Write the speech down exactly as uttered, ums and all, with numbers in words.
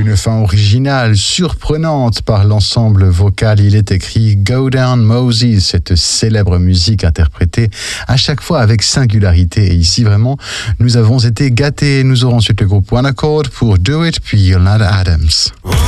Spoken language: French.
Une fin originale, surprenante par l'ensemble vocal. Il est écrit Go Down Moses, cette célèbre musique interprétée à chaque fois avec singularité. Et ici, vraiment, nous avons été gâtés. Nous aurons ensuite le groupe One Accord pour Do It, puis Yolanda Adams.